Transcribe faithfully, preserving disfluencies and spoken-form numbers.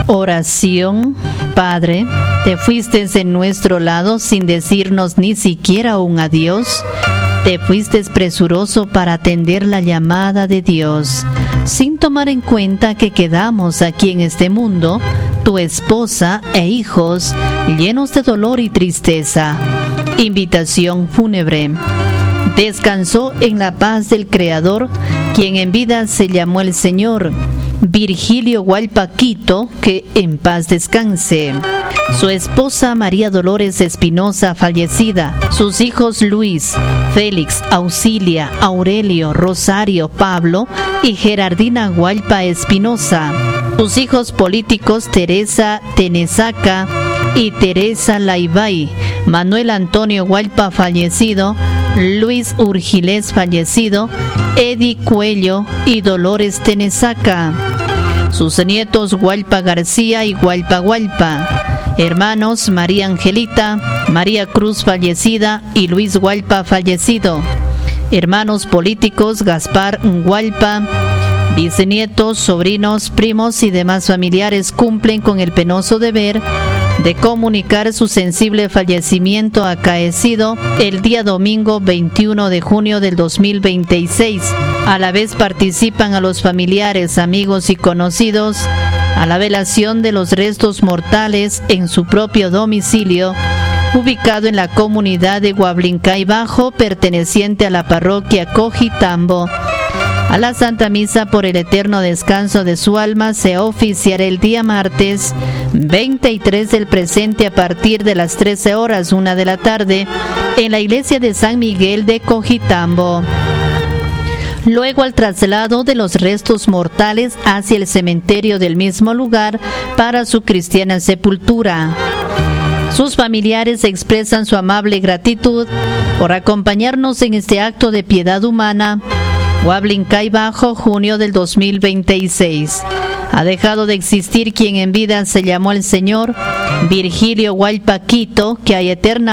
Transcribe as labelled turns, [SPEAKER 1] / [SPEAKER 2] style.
[SPEAKER 1] Oración. Padre, te fuiste de nuestro lado sin decirnos ni siquiera un adiós. Te fuiste presuroso para atender la llamada de Dios, sin tomar en cuenta que quedamos aquí en este mundo, tu esposa e hijos, llenos de dolor y tristeza. Invitación fúnebre. Descansó en la paz del Creador, quien en vida se llamó el Señor, Virgilio Hualpaquito, que en paz descanse. Su esposa María Dolores Espinosa, fallecida. Sus hijos Luis, Félix, Auxilia, Aurelio, Rosario, Pablo y Gerardina Hualpa Espinosa. Sus hijos políticos Teresa Tenesaca y Teresa Laibay. Manuel Antonio Hualpa, fallecido. Luis Urgilés, fallecido. Eddie Cuello y Dolores Tenesaca. Sus nietos Hualpa García y Hualpa Hualpa. Hermanos María Angelita, María Cruz, fallecida, y Luis Hualpa, fallecido. Hermanos políticos Gaspar Hualpa. Bisnietos, sobrinos, primos y demás familiares cumplen con el penoso deber de comunicar su sensible fallecimiento acaecido el día domingo veintiuno de junio del dos mil veintiséis. A la vez participan a los familiares, amigos y conocidos a la velación de los restos mortales en su propio domicilio, ubicado en la comunidad de Guablincay Bajo, perteneciente a la parroquia Cojitambo. A la Santa Misa por el eterno descanso de su alma se oficiará el día martes veintitrés del presente a partir de las trece horas, una de la tarde, en la iglesia de San Miguel de Cojitambo. Luego al traslado de los restos mortales hacia el cementerio del mismo lugar para su cristiana sepultura. Sus familiares expresan su amable gratitud por acompañarnos en este acto de piedad humana. Guablincay Bajo, junio del dos mil veintiséis. Ha dejado de existir quien en vida se llamó el Señor, Virgilio Hualpaquito, que hay eterna